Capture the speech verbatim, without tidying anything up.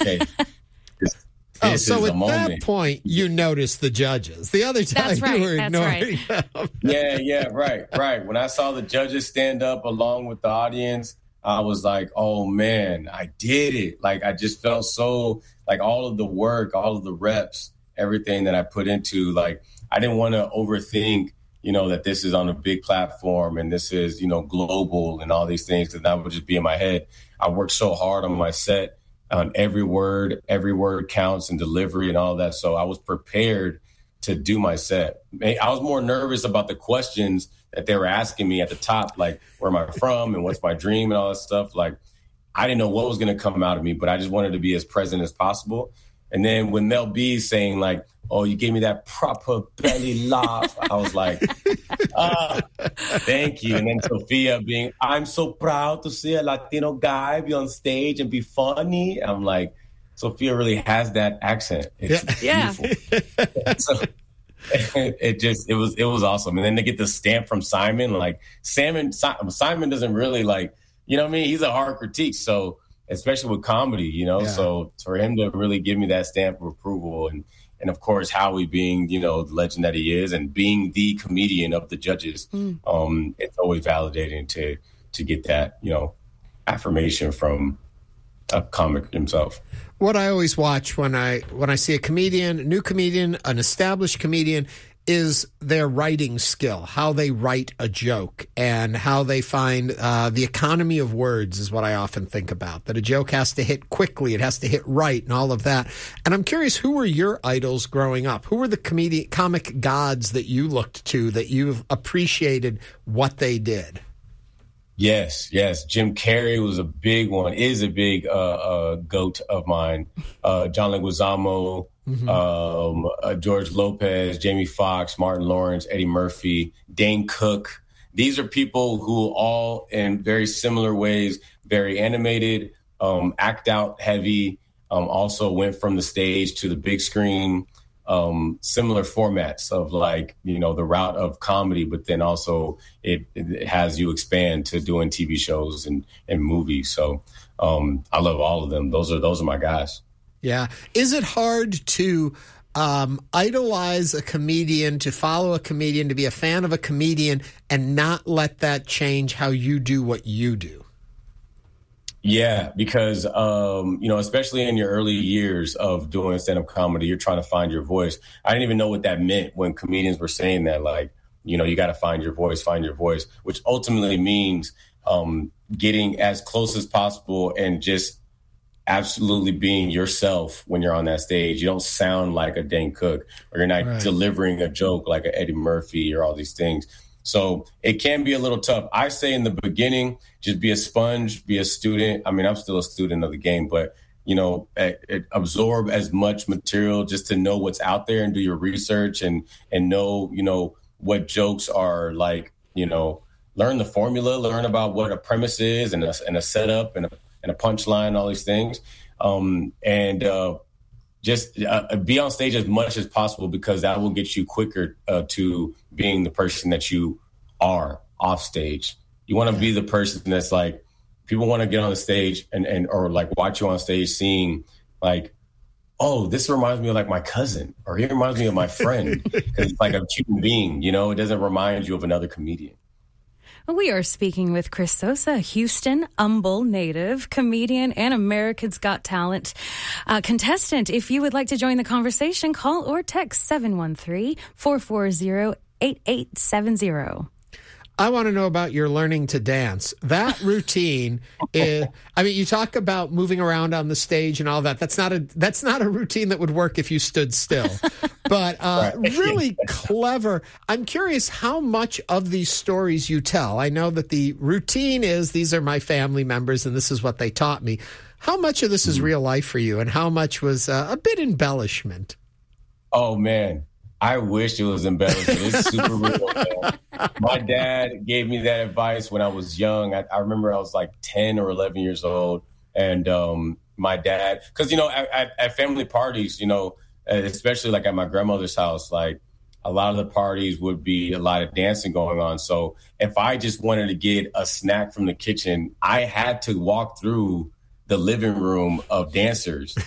okay, this, oh, this so is at a moment. that point, you noticed the judges. The other time That's right, you were that's ignoring right. them. Yeah, yeah, right, right. When I saw the judges stand up along with the audience, I was like, oh, man, I did it. Like, I just felt so, like, all of the work, all of the reps, everything that I put into, like, I didn't want to overthink, you know, that this is on a big platform and this is, you know, global and all these things, because that would just be in my head. I worked so hard on my set, on every word, every word counts and delivery and all that. So I was prepared to do my set. I was more nervous about the questions that they were asking me at the top, like, where am I from and what's my dream and all that stuff. Like, I didn't know what was going to come out of me, but I just wanted to be as present as possible. And then when Mel B saying, like, oh, you gave me that proper belly laugh, I was like, ah, thank you. And then Sophia being, I'm so proud to see a Latino guy be on stage and be funny. I'm like, Sophia really has that accent. It's yeah. beautiful. So, it just, it was, it was awesome. And then to get the stamp from Simon, like Simon, Simon doesn't really like, you know what I mean? He's a hard critique. So especially with comedy, you know, yeah. So for him to really give me that stamp of approval and, and of course, Howie being, you know, the legend that he is and being the comedian of the judges, mm. um, it's always validating to, to get that, you know, affirmation from a comic himself. What I always watch when I when I see a comedian, a new comedian, an established comedian, is their writing skill, how they write a joke and how they find uh, the economy of words is what I often think about, that a joke has to hit quickly, it has to hit right and all of that. And I'm curious, who were your idols growing up? Who were the comedic comic gods that you looked to, that you've appreciated what they did? Yes, yes. Jim Carrey was a big one, is a big uh, uh, goat of mine. Uh, John Leguizamo, mm-hmm. um, uh, George Lopez, Jamie Foxx, Martin Lawrence, Eddie Murphy, Dane Cook. These are people who all, in very similar ways, very animated, um, act out heavy, um, also went from the stage to the big screen. Um, similar formats of like, you know, the route of comedy, but then also it, it has you expand to doing T V shows and, and movies. So um, I love all of them. Those are those are my guys. Yeah. Is it hard to um, idolize a comedian, to follow a comedian, to be a fan of a comedian and not let that change how you do what you do? Yeah, because, um, you know, especially in your early years of doing stand-up comedy, you're trying to find your voice. I didn't even know what that meant when comedians were saying that, like, you know, you got to find your voice, find your voice, which ultimately means um, getting as close as possible and just absolutely being yourself when you're on that stage. You don't sound like a Dane Cook, or you're not right. delivering a joke like a Eddie Murphy or all these things. So it can be a little tough. I say in the beginning, just be a sponge, be a student. I mean, I'm still a student of the game, but, you know, it, it absorb as much material just to know what's out there and do your research and and know, you know, what jokes are like, you know, learn the formula, learn about what a premise is and a, and a setup and a, and a punchline, all these things. Um, and uh, just uh, be on stage as much as possible, because that will get you quicker uh, to being the person that you are off stage. You want to yeah. be the person that's like, people want to get on the stage and, and or like watch you on stage seeing like, oh, this reminds me of like my cousin, or he reminds me of my friend, because it's like a human being, you know, it doesn't remind you of another comedian. We are speaking with Chris Sosa, Houston, Humble native, comedian, and America's Got Talent uh, contestant. If you would like to join the conversation, call or text seven one three, four four zero, eight eight seven zero. I want to know about your learning to dance. That routine is, I mean, you talk about moving around on the stage and all that. That's not a, that's not a routine that would work if you stood still, but uh, right. really clever. I'm curious how much of these stories you tell. I know that the routine is, these are my family members and this is what they taught me. How much of this is real life for you, and how much was uh, a bit embellishment? Oh, man. I wish it was embellished. It's super real, man. My dad gave me that advice when I was young. I, I remember I was like ten or eleven years old. And um, my dad, because, you know, at, at, at family parties, you know, especially like at my grandmother's house, like a lot of the parties would be a lot of dancing going on. So if I just wanted to get a snack from the kitchen, I had to walk through the living room of dancers